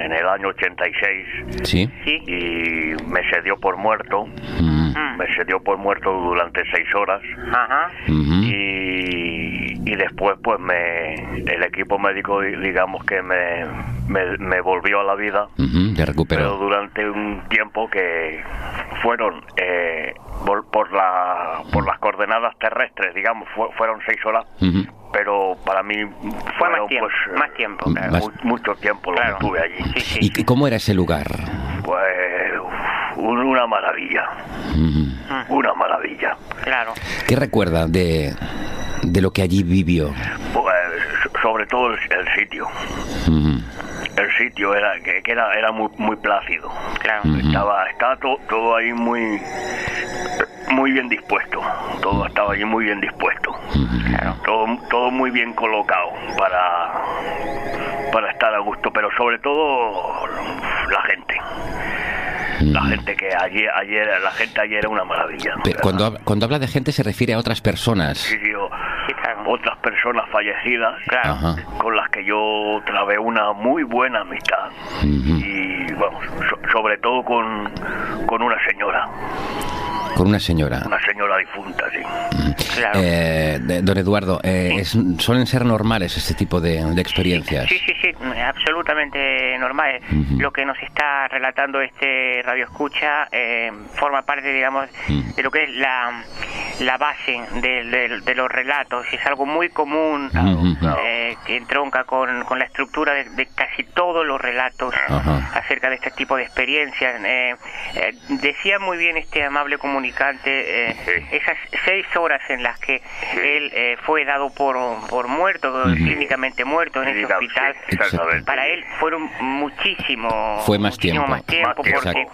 en el año 86. Sí. Y me se dio por muerto. Me se dio por muerto durante 6 horas. Ajá. Y después pues el equipo médico, digamos que me volvió a la vida. Le recuperó. Pero durante un tiempo que fueron por las coordenadas terrestres, digamos, fueron 6 horas. Pero para mí fue fueron, más tiempo, claro. Mucho tiempo lo que estuve allí. Sí. ¿Y cómo era ese lugar? Pues una maravilla. Una maravilla. Claro. ¿Qué recuerda de lo que allí vivió? Pues sobre todo el sitio. El sitio era muy plácido. Claro. Estaba todo ahí muy bien dispuesto. Todo estaba allí muy bien dispuesto. Claro. Todo muy bien colocado para estar a gusto, pero sobre todo la gente. La gente que ayer era una maravilla. Pero cuando habla de gente se refiere a otras personas. Sí, claro. Otras personas fallecidas, Claro. Ajá. con las que yo trabé una muy buena amistad. Y vamos, sobre todo con una señora. Con una señora. Una señora difunta, sí. Claro. Don Eduardo, ¿suelen ser normales este tipo de experiencias? Sí, absolutamente normal. Lo que nos está relatando este radioescucha forma parte, digamos, de lo que es la base de los relatos. Es algo muy común que entronca con la estructura de casi todos los relatos acerca de este tipo de experiencias. Decía muy bien este amable comunicante esas 6 horas en las que él fue dado por muerto, clínicamente muerto en ese hospital. Para él fueron muchísimo más tiempo porque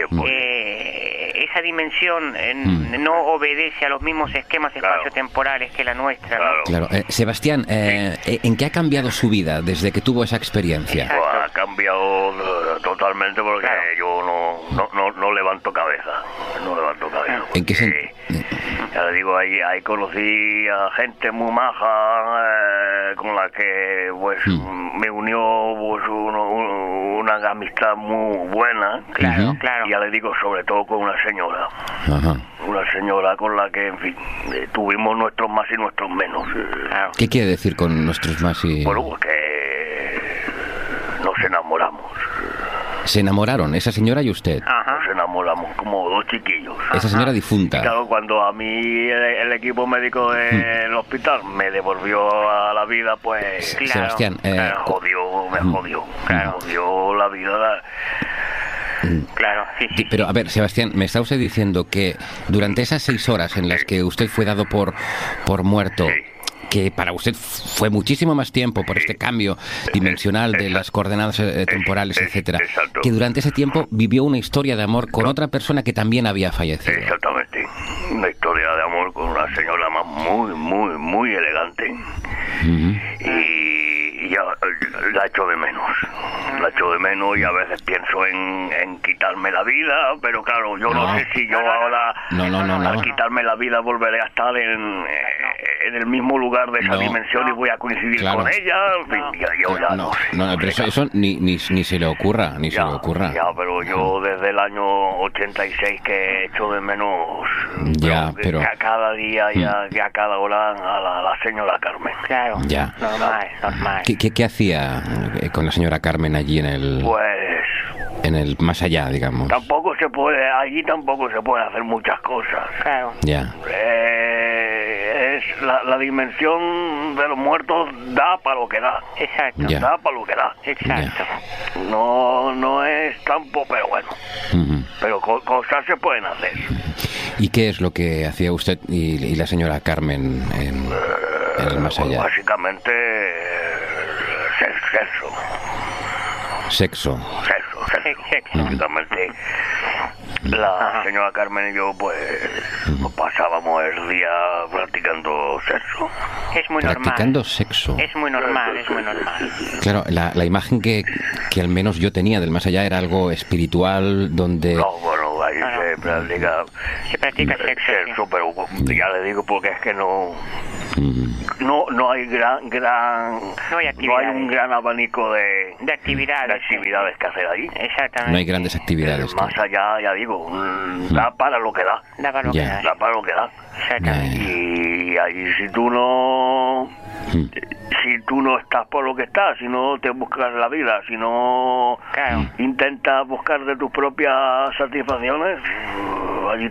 esa dimensión no obedece a los mismos esquemas espaciotemporales que la nuestra, ¿no? Claro. Sebastián, ¿en qué ha cambiado su vida desde que tuvo esa experiencia? Ha cambiado totalmente porque yo no levanto cabeza. ¿En qué sentido? Ya le digo, ahí conocí a gente muy maja, con la que pues me unió pues una amistad muy buena. Claro. Y ya le digo, sobre todo con una señora. Una señora con la que, en fin, tuvimos nuestros más y nuestros menos. ¿Qué quiere decir con nuestros más y...? Bueno, pues que nos enamoramos. ¿Se enamoraron, esa señora y usted? Nos enamoramos como 2 chiquillos. Esa señora difunta. Y claro, cuando a mí el equipo médico del hospital me devolvió a la vida, pues... Sebastián, me jodió. Me jodió la vida. Claro, sí. Pero a ver, Sebastián, me está usted diciendo que durante esas 6 horas en las que usted fue dado por muerto... que para usted fue muchísimo más tiempo por este cambio dimensional de las coordenadas temporales, etcétera, que durante ese tiempo vivió una historia de amor con otra persona que también había fallecido. Exactamente, una historia de amor con una señora más muy elegante. Y ya la echo de menos y a veces pienso en quitarme la vida, pero claro, yo no sé si yo ahora al quitarme la vida volveré a estar en el mismo lugar de esa dimensión y voy a coincidir con ella. En fin, yo ya no sé. Pero eso ni se le ocurra, Ya, pero yo desde el año 86 que echo de menos pero a cada día y a cada hora a la señora Carmen. Claro, ya. Normal. ¿Qué hacía con la señora Carmen allí en el... Pues... en el más allá, digamos? Allí tampoco se pueden hacer muchas cosas. Claro. Ya. Es la dimensión de los muertos da para lo que da. Exacto. Ya. Da para lo que da. Exacto. No es campo, pero bueno. Pero cosas se pueden hacer. ¿Y qué es lo que hacía usted y la señora Carmen en el más allá? Básicamente sexo. Básicamente la señora Carmen y yo pues pasábamos el día practicando sexo. Es muy normal. Practicando sexo. Es muy normal. Claro, la imagen que al menos yo tenía del más allá era algo espiritual donde... No, bueno, ahí se practica sexo, pero ya le digo porque es que no no hay no hay un gran abanico de actividades que hacer ahí. Exactamente. No hay grandes actividades. Más allá, ya digo, da para lo que da. Da para lo que da. Da para lo que da. Exactamente. Y ahí si tú no estás por lo que estás, si no te buscas la vida, si no intentas buscar de tus propias satisfacciones, allí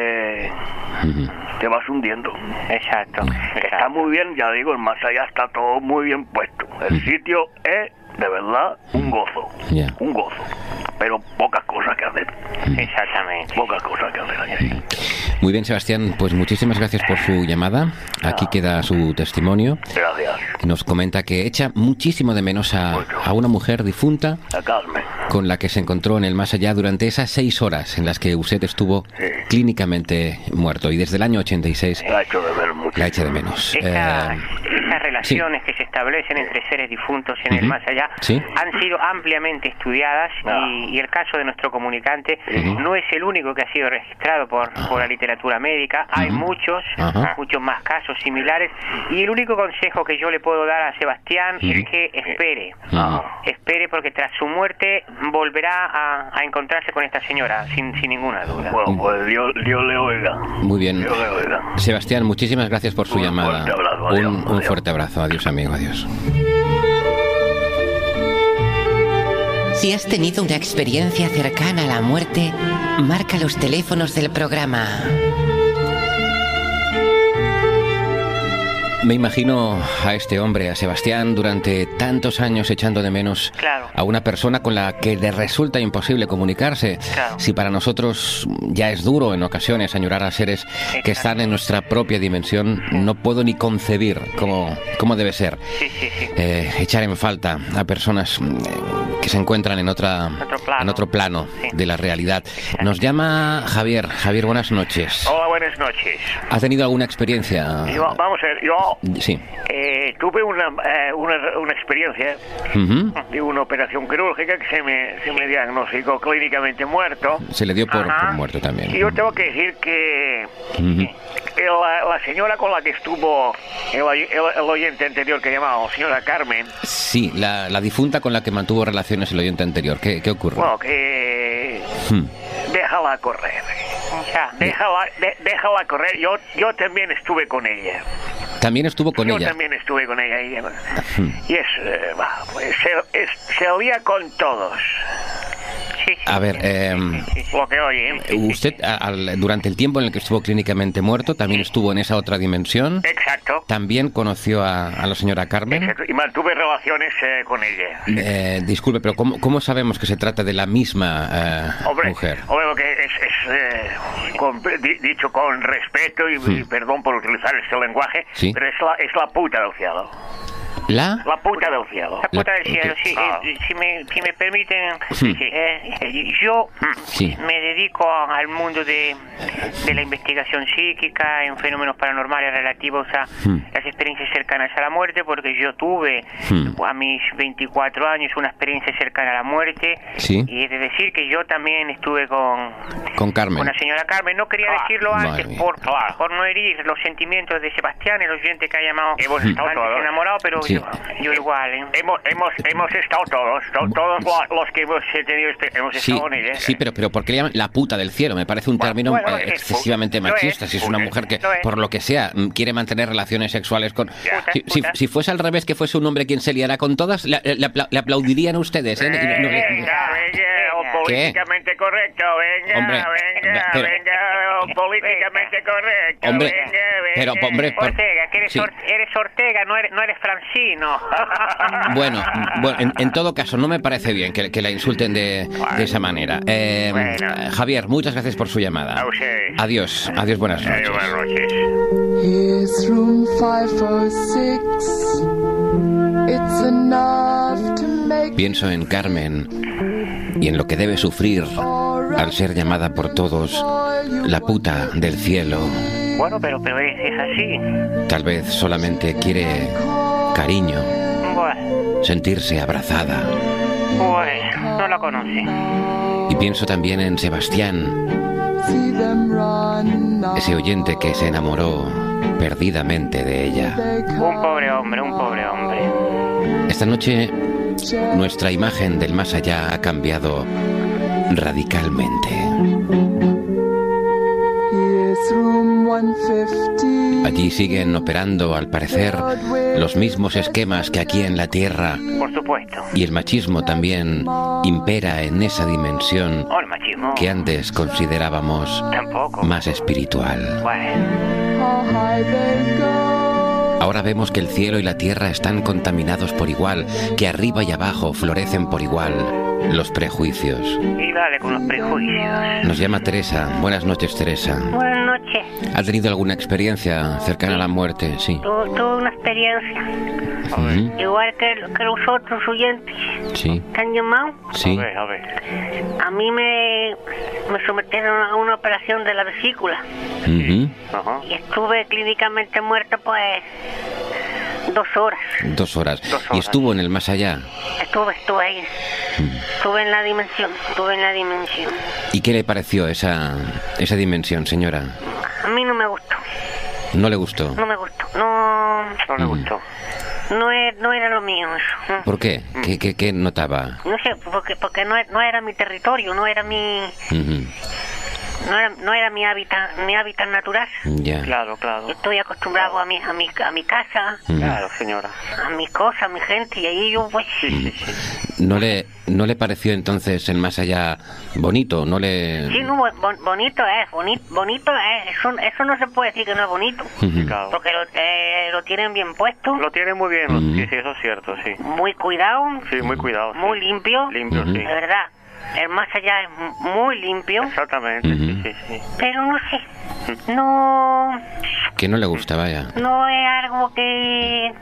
te vas hundiendo. Exacto. Está muy bien, ya digo, el más allá está todo muy bien puesto. El sitio es de verdad un gozo. Un gozo. Pero pocas cosas que hacer. Exactamente. Pocas cosas que hacer allí. Muy bien, Sebastián, pues muchísimas gracias por su llamada. Aquí queda su testimonio. Gracias. Nos comenta que echa muchísimo de menos a una mujer difunta con la que se encontró en el más allá durante esas 6 horas en las que usted estuvo clínicamente muerto. Y desde el año 86 la echo de menos. Estas relaciones que se establecen entre seres difuntos en el más allá han sido ampliamente estudiadas y el caso de nuestro comunicante no es el único que ha sido registrado por la literatura médica. Hay muchos más casos similares y el único consejo que yo le puedo dar a Sebastián es que espere porque tras su muerte volverá a encontrarse con esta señora sin ninguna duda. Bueno, pues Dios le oiga. Muy bien. Dios le oiga. Sebastián, muchísimas gracias por su llamada. Fuerte abrazo, un fuerte abrazo. Adiós, amigo. Adiós. Si has tenido una experiencia cercana a la muerte, marca los teléfonos del programa. Me imagino a este hombre, a Sebastián, durante tantos años echando de menos a una persona con la que le resulta imposible comunicarse. Si para nosotros ya es duro en ocasiones añorar a seres que están en nuestra propia dimensión, no puedo ni concebir cómo debe ser echar en falta a personas que se encuentran en otro plano de la realidad. Nos llama Javier. Javier, buenas noches. Hola, buenas noches. ¿Ha tenido alguna experiencia? Vamos a ver, yo tuve una experiencia de una operación quirúrgica que se me diagnosticó clínicamente muerto. Se le dio por muerto también. Y yo tengo que decir que la señora con la que estuvo el oyente anterior que llamaba, señora Carmen. Sí, la difunta con la que mantuvo relaciones el oyente anterior. ¿Qué ocurre? Bueno, que déjala correr. Déjala correr. Yo también estuve con ella. ¿También estuvo con ella? Yo también estuve con ella. Y se oía con todos. A ver, lo que oye. Usted, durante el tiempo en el que estuvo clínicamente muerto, también estuvo en esa otra dimensión. Exacto. También conoció a la señora Carmen. Exacto. Y mantuve relaciones con ella. Disculpe, pero ¿cómo sabemos que se trata de la misma mujer? Hombre, que dicho con respeto y perdón por utilizar este lenguaje, pero es la puta del cielo. La puta del cielo. La puta del cielo, sí. Si me permiten, yo me dedico al mundo de la investigación psíquica en fenómenos paranormales relativos a las experiencias cercanas a la muerte, porque yo tuve a mis 24 años una experiencia cercana a la muerte. Y es de decir que yo también estuve con Carmen. Con la señora Carmen. No quería decirlo antes por no herir los sentimientos de Sebastián, el oyente que ha llamado antes enamorado, pero yo igual. Hemos estado todos los que hemos tenido hemos estado con ella. Sí, pero ¿por qué le llaman la puta del cielo? Me parece un término excesivamente machista. Si es una mujer que, por lo que sea, quiere mantener relaciones sexuales con... Si fuese al revés, que fuese un hombre quien se liara con todas, le aplaudirían ustedes, políticamente correcto, venga, políticamente correcto, hombre, Ortega, que eres Ortega, no eres Francino. Bueno, en todo caso, no me parece bien que la insulten de esa manera. Javier, muchas gracias por su llamada. Adiós, buenas noches. Buenas noches. Here's room 506. It's enough to make... Pienso en Carmen y en lo que debe sufrir al ser llamada por todos la puta del cielo. Bueno, pero es así. Tal vez solamente quiere cariño, sentirse abrazada. Pues no la conoce. Y pienso también en Sebastián, ese oyente que se enamoró perdidamente de ella. Un pobre hombre, un pobre hombre. Esta noche, nuestra imagen del más allá ha cambiado radicalmente. Allí siguen operando, al parecer, los mismos esquemas que aquí en la Tierra. Por supuesto. Y el machismo también impera en esa dimensión Oh, el machismo. que antes considerábamos Tampoco. más espiritual. Bueno, Ahora vemos que el cielo y la tierra están contaminados por igual, que arriba y abajo florecen por igual los prejuicios. y dale con los prejuicios. Nos llama Teresa. Buenas noches, Teresa. Buenas noches. ¿Ha tenido alguna experiencia cercana a la muerte? Sí. Tuve una experiencia, Ujú. igual que los otros oyentes Sí. que han llamado. Sí. A ver. A mí me sometieron a una operación de la vesícula Ujú. Ajá. y estuve clínicamente muerto pues 2 horas. 2 horas. 2 ¿Y horas. estuvo en el más allá? Estuve ahí. Estuve en la dimensión. ¿Y qué le pareció esa dimensión, señora? A mí no me gustó. ¿No le gustó? No me gustó. No, No le gustó. no era lo mío eso. ¿Por qué? ¿Qué notaba? No sé, porque no era mi territorio, no era mi... Ujú. No era mi hábitat natural. Ya. Claro. Yo estoy acostumbrado a mi casa, Claro, señora. a mis cosas, a mi gente, y ahí yo pues... ¿No le pareció entonces el más allá bonito? ¿No le...? Sí, no, bonito es, eso no se puede decir que no es bonito, Ujú. Claro. porque lo tienen bien puesto, Lo tiene muy bien. Ujú. Sí, eso es cierto, sí. muy cuidado, Sí, muy cuidado. sí. muy limpio, Limpio, Ujú. sí. de verdad. El más allá es muy limpio, Exactamente, Ujú. sí. pero no sé, no Que no le gustaba ya. es algo que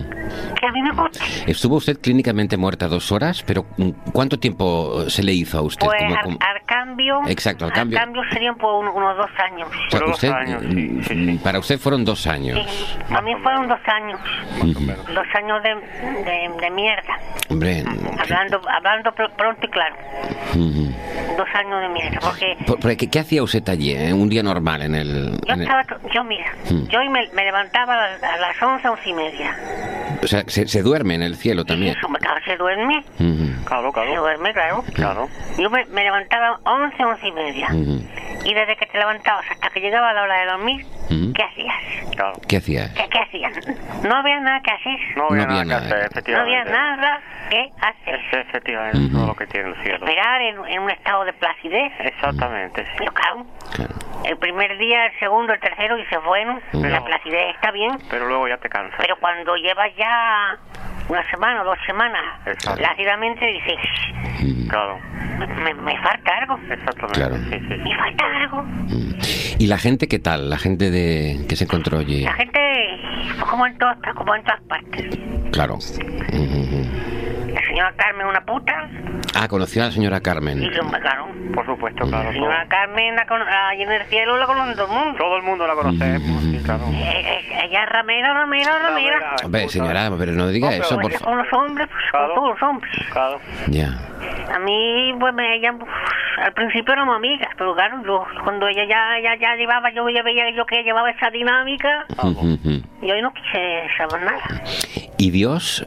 a mí me gusta. Estuvo usted clínicamente muerta 2 horas, pero ¿cuánto tiempo se le hizo a usted? Pues Como- al cambio... Exacto, al cambio. serían por unos 2 años. O sea, Fueron 2 usted, años, sí. para usted fueron 2 años. Sí, a mí fueron 2 años. Ujú. 2 años de mierda. Hombre, Hablando pronto y claro. ujú. 2 años de mierda. Porque ¿Qué hacía usted allí, un día normal en el...? mira, Mm. yo me levantaba a las 11 y media. O sea, se duerme en el cielo Y también. eso, se duerme. Ujú. Claro. Se duerme, claro. Claro. Yo me levantaba 11 y media. Ujú. Y desde que te levantabas hasta que llegaba la hora de dormir, Ujú. ¿qué hacías? Claro. ¿Qué hacía? ¿Qué hacían? No había nada que hacer. No había No había nada que nada. hacer, No había efectivamente. nada que hacer. Efectivamente, Ujú. todo lo que tiene el cielo. Esperar en un estado de placidez. Exactamente, sí. Pero claro, Claro. el primer día, el segundo, el tercero, dices, bueno, la placidez está bien, Pero luego ya te cansas. pero cuando llevas ya una semana o 2 semanas, Exacto. lácidamente dices, Claro. me falta algo, Exactamente. Claro. Sí. me falta algo. ¿Y la gente qué tal? La gente que se encontró allí. La gente, pues, como en todas partes. Claro. Ujú. La señora Carmen, una puta, Ah, conoció a la señora y Carmen. yo me claro. Por supuesto, claro. La señora Carmen, allí en el cielo, la conoce todo el mundo. Todo el mundo la conoce, sí, claro. Ella es ramera. Hombre, señora, pero no diga eso, por Pues favor. con los hombres, pues, Claro. con todos los hombres. Claro. Ya. A mí, pues, ella, al principio éramos amigas, pero claro, cuando ella ya llevaba, yo ya veía yo que llevaba esa dinámica, Ujú. y hoy no quise saber nada. ¿Y Dios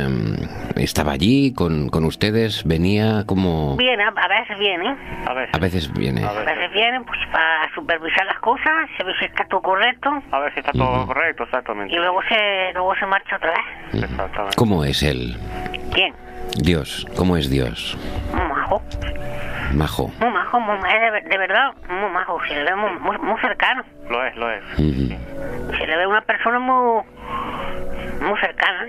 estaba allí con ustedes? ¿Venía como...? Viene, a veces viene, A veces viene. A a ver. veces viene, pues, para supervisar las cosas, se ve si está todo correcto, A ver si está todo correcto, exactamente. y luego se marcha otra vez. Exactamente. ¿Cómo es él? ¿Quién? Dios. ¿Cómo es Dios? Muy majo, Majo. es de verdad, muy majo, se le ve muy cercano, Lo es. Ujú. se le ve una persona muy cercana.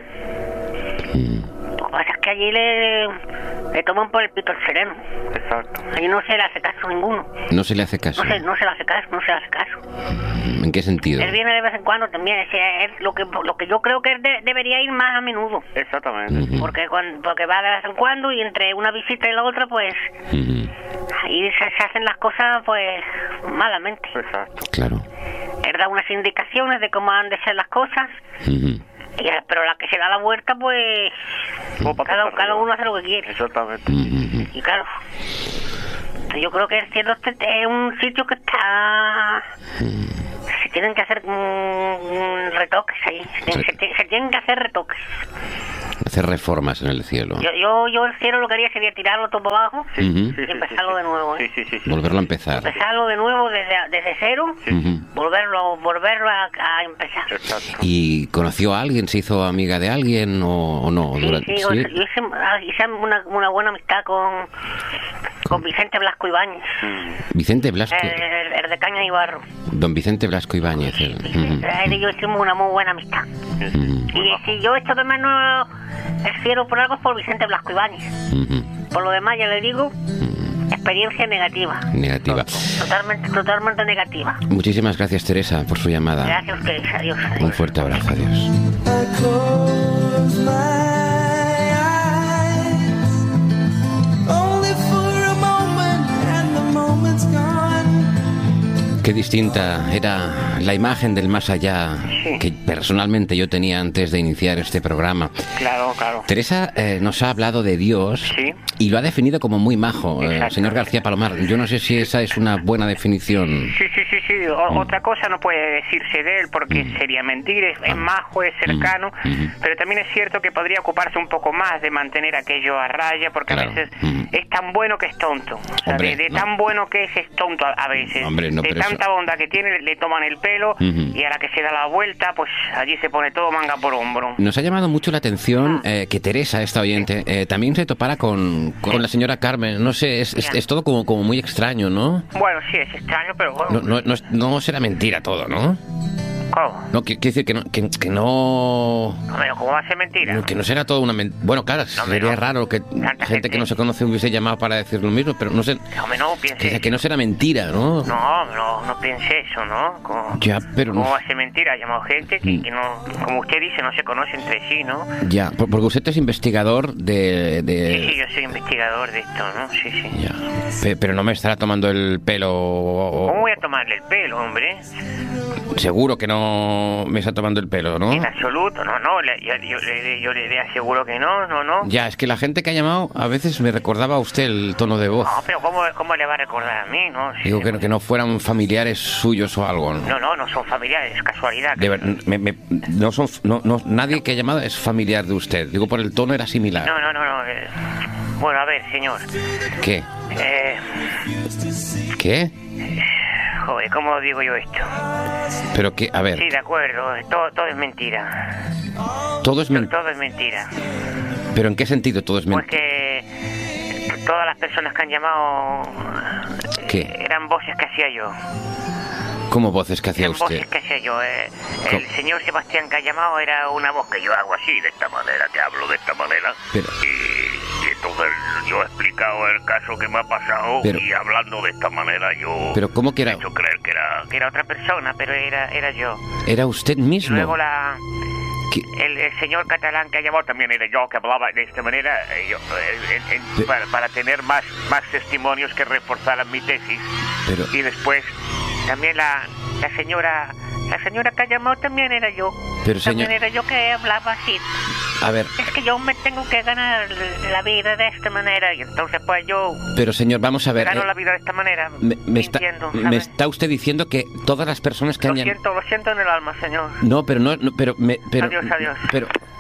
Lo que pasa es que allí le toman por el pito el sereno. Exacto. Allí no se le hace caso a ninguno. No se le hace caso. No se le hace caso. ¿En qué sentido? Él viene de vez en cuando también. Es lo que yo creo que él debería ir más a menudo. Exactamente. Ujú. Porque va de vez en cuando, y entre una visita y la otra, pues Ujú. ahí se hacen las cosas pues malamente. Exacto. Claro. Él da unas indicaciones de cómo han de ser las cosas, Ujú. pero la que se da la vuelta, pues cada uno hace lo que quiere. Exactamente. Ujú. Y claro, yo creo que el cielo es un sitio que está tienen que hacer retoques ahí. Se tienen que hacer retoques. Hacer reformas en el cielo. Yo el cielo lo que haría sería tirarlo todo para abajo y empezarlo de nuevo. Sí. Volverlo a empezar. Empezarlo de nuevo desde cero, volverlo a empezar. Exacto. ¿Y conoció a alguien? ¿Se hizo amiga de alguien o no? Yo hice una buena amistad con Vicente Blasco Ibáñez. Vicente Blasco. El de Caña y Barro. Don Vicente Blasco Ibáñez. Él y yo hicimos una muy buena amistad. Y si yo echo de menos el cielo por algo es por Vicente Blasco Ibáñez. Por lo demás, ya le digo, experiencia negativa. Negativa. Totalmente negativa. Muchísimas gracias, Teresa, por su llamada. Gracias a ustedes. Adiós. Un fuerte abrazo. Adiós. Qué distinta era la imagen del más allá que personalmente yo tenía antes de iniciar este programa. Claro. Teresa nos ha hablado de Dios y lo ha definido como muy majo, señor García Palomar. Yo no sé si esa es una buena definición. Sí. Otra cosa no puede decirse de él porque sería mentir. Es majo, es cercano, pero también es cierto que podría ocuparse un poco más de mantener aquello a raya porque a veces es tan bueno que es tonto. O sea, Hombre, tan bueno que es tonto a veces. Hombre, no, pero tanta bondad que tiene, le toman el pelo y a la que se da la vuelta, pues allí se pone todo manga por hombro. Nos ha llamado mucho la atención que Teresa, esta oyente, también se topara con la señora Carmen. No sé, es todo como muy extraño, ¿no? Bueno, sí, es extraño, pero bueno. No será mentira todo, ¿no? ¿Cómo? No, quiero decir que no... Pero ¿cómo va a ser mentira? Que no será todo una mentira. Bueno, claro, sería raro que gente que no se conoce hubiese llamado para decir lo mismo, pero no sé... No piense que no será mentira, ¿no? No piense eso, ¿no? ¿Cómo va a ser mentira? Ha llamado gente que no, como usted dice, no se conoce entre sí, ¿no? Ya, porque usted es investigador de... Sí, yo soy investigador de esto, ¿no? Sí. Ya. Pero no me estará tomando el pelo... ¿Cómo voy a tomarle el pelo, hombre? Seguro que no me está tomando el pelo, ¿no? En absoluto, no, yo le aseguro que no. Ya, es que la gente que ha llamado a veces me recordaba a usted el tono de voz. No, pero ¿cómo le va a recordar a mí, no? Digo que no fueran familiares suyos o algo, ¿no? No son familiares, es casualidad. Nadie que ha llamado es familiar de usted. Digo, por el tono era similar. No. Bueno, a ver, señor. ¿Qué? ¿Qué? Joder, ¿cómo digo yo esto? Pero que, a ver... Sí, de acuerdo, todo es mentira. ¿Todo es mentira? Todo es mentira. ¿Pero en qué sentido todo es mentira? Pues que todas las personas que han llamado... ¿Qué? Eran voces que hacía yo. ¿Cómo voces que hacía usted? Voces que hacía yo. El señor Sebastián que ha llamado era una voz que yo hago así, de esta manera, que hablo de esta manera. Pero... Y entonces yo he explicado el caso que me ha pasado y hablando de esta manera yo... ¿Pero cómo que era? He hecho creer que era otra persona, pero era yo. ¿Era usted mismo? Y luego el señor catalán que ha llamado también era yo, que hablaba de esta manera, para tener más testimonios que reforzaran mi tesis. Pero... Y después también la señora que ha llamado también era yo. Pero también era yo que hablaba así. A ver... Es que yo me tengo que ganar la vida de esta manera y entonces pues yo... Pero señor, vamos a ver... Gano la vida de esta manera, me está usted diciendo que todas las personas que han llamado... Lo siento en el alma, señor. No, pero no... Pero Adiós. Pero...